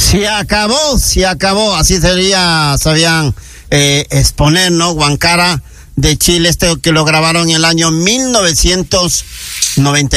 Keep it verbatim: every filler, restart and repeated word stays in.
Se acabó, se acabó, así sería, sabían eh, exponer, ¿no? Huancara de Chile, este que lo grabaron en el año mil novecientos noventa.